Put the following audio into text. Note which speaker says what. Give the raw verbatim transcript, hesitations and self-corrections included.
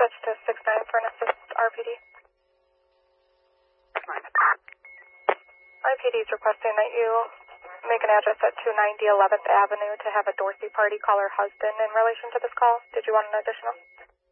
Speaker 1: switch to six nine for an assist R P D. R P D is requesting that you make an address at two ninety eleventh Avenue to have a Dorsey party call her husband in relation to this call. Did you want an additional?